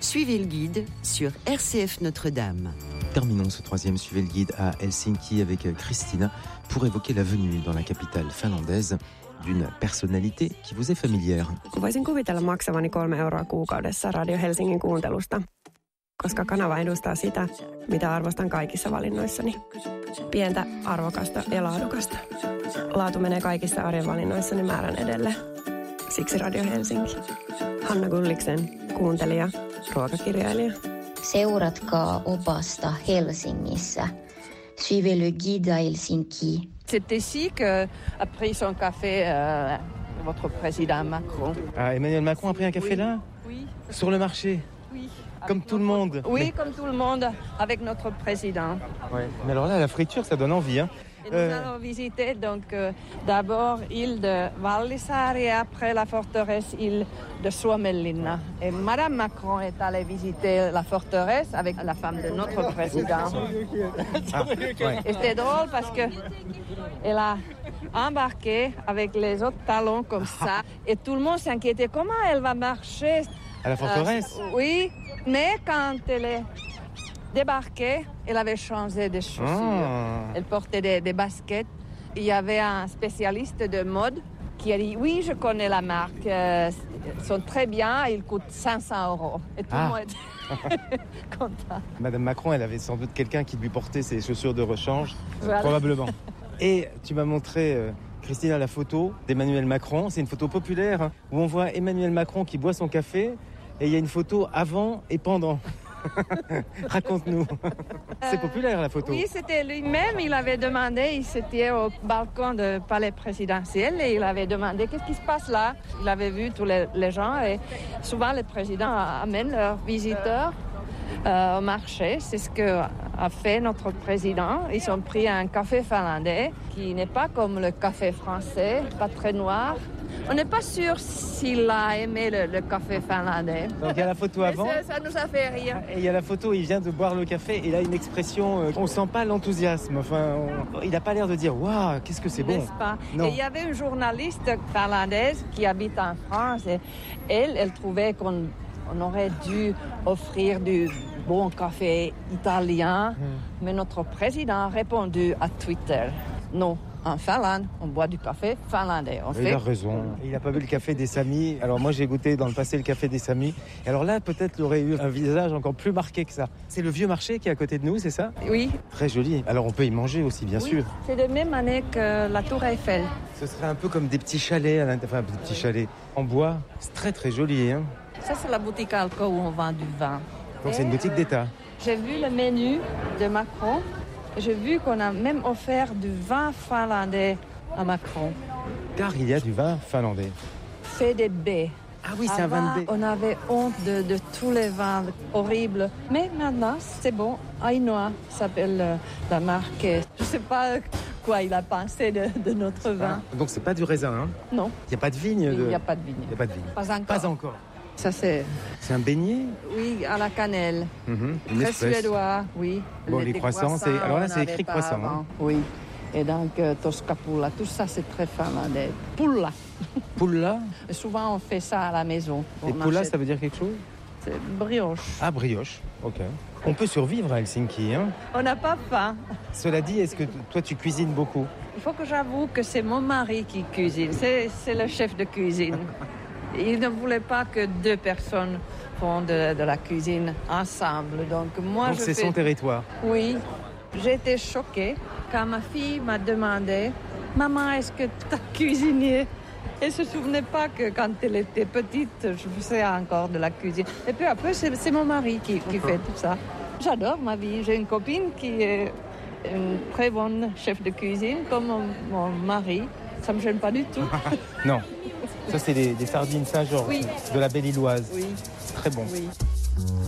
Suivez le guide sur RCF Notre-Dame. Terminons ce troisième Suivez le guide à Helsinki avec Christina pour évoquer la venue dans la capitale finlandaise d'une personnalité qui vous est familière. Voisin kuvitella maksavani 3 € kuukaudessa Radio Helsingin kuuntelusta, koska kanava edustaa sitä, mitä arvostan kaikissa valinnoissani. Pientä, arvokasta ja laadukasta. Laatu menee kaikissa arjen valinnoissani määrän edelle. Siksi Radio Helsinki. Hanna Gulliksen, kuuntelija, ruokakirjailija. Seuratkaa opasta Helsingissä. Suivez le guide à Helsinki. C'est ici qu'a pris son café votre président Macron. Ah, Emmanuel Macron a pris un café là ? Oui. Sur le marché ? Oui. Comme tout le monde. Oui, comme tout le monde, avec notre président. Ouais. Mais alors là, la friture, ça donne envie. Hein. Et nous allons visiter donc d'abord l'île de Vallisaari et après la forteresse île de Suomenlinna. Et Madame Macron est allée visiter la forteresse avec la femme de notre président. Ah, ouais. Et c'était drôle parce que elle a embarqué avec les autres talons comme ça et tout le monde s'inquiétait comment elle va marcher. À la forteresse Oui, mais quand elle est débarquée, elle avait changé de chaussures. Elle portait des baskets. Il y avait un spécialiste de mode qui a dit « Oui, je connais la marque. Ils sont très bien. Ils coûtent 500 €. » Et tout le monde était content. Madame Macron, elle avait sans doute quelqu'un qui lui portait ses chaussures de rechange, Voilà. probablement. Et tu m'as montré, Christina, la photo d'Emmanuel Macron. C'est une photo populaire hein, où on voit Emmanuel Macron qui boit son café et il y a une photo avant et pendant. Raconte-nous. C'est populaire la photo. Oui, c'était lui-même. Il avait demandé, il s'était au balcon du palais présidentiel et il avait demandé qu'est-ce qui se passe là. Il avait vu tous les gens et souvent les présidents amènent leurs visiteurs au marché. C'est ce qu'a fait notre président. Ils ont pris un café finlandais qui n'est pas comme le café français, pas très noir. On n'est pas sûr s'il a aimé le café finlandais. Donc il y a la photo avant. Ça nous a fait rire. Et il y a la photo, il vient de boire le café et il a une expression, on sent pas l'enthousiasme. Enfin, il n'a pas l'air de dire « Waouh, qu'est-ce que c'est bon !» N'est-ce pas? Non. Et il y avait une journaliste finlandaise qui habite en France et elle trouvait qu'on aurait dû offrir du bon café italien. Mais notre président a répondu à Twitter « Non. En Finlande, on boit du café finlandais. Il a raison. Il n'a pas bu le café des Samis. Alors moi, j'ai goûté dans le passé le café des Samis. Et alors là, peut-être, il aurait eu un visage encore plus marqué que ça. C'est le vieux marché qui est à côté de nous, c'est ça ? Oui. Très joli. Alors on peut y manger aussi, bien sûr. C'est de même année que la Tour Eiffel. Ce serait un peu comme des petits chalets, enfin des petits chalets en bois. C'est très très joli. Hein. Ça, c'est la boutique Alco où on vend du vin. Donc c'est une boutique d'État. J'ai vu le menu de Macron. J'ai vu qu'on a même offert du vin finlandais à Macron. Car il y a du vin finlandais. Fait des baies. Ah oui, c'est un vin de baie. On avait honte de tous les vins horribles. Mais maintenant, c'est bon. Ainoa s'appelle la marque. Je ne sais pas quoi il a pensé de notre vin. Donc c'est pas du raisin, hein ? Non. Il n'y a pas de vigne Il n'y a pas de vigne. Il n'y a pas de vigne. Pas encore. Pas encore. Ça, c'est un beignet ? Oui, à la cannelle. Une Très espèce. Suédois, oui. Bon, les croissants, c'est... Alors là, c'est écrit croissant. Hein. Oui. Et donc, toskapulla, tout ça, c'est très finlandais. Pulla. Pulla ? Et souvent, on fait ça à la maison. Et pulla, ça veut dire quelque chose ? C'est brioche. Ah, brioche, ok. On peut survivre à Helsinki, hein ? On n'a pas faim. Cela dit, est-ce que toi, tu cuisines beaucoup ? Il faut que j'avoue que c'est mon mari qui cuisine. C'est le chef de cuisine. Il ne voulait pas que 2 personnes font de la cuisine ensemble. Donc, moi, c'est son territoire. Oui. J'ai été choquée quand ma fille m'a demandé « Maman, est-ce que tu as cuisiné ?» Elle ne se souvenait pas que quand elle était petite, je faisais encore de la cuisine. Et puis après, c'est mon mari qui fait tout ça. J'adore ma vie. J'ai une copine qui est une très bonne chef de cuisine, comme mon mari. Ça ne me gêne pas du tout. Non. Ça, c'est des sardines Saint-Georges, oui. de la Belle-Îloise. Oui. Très bon. Oui.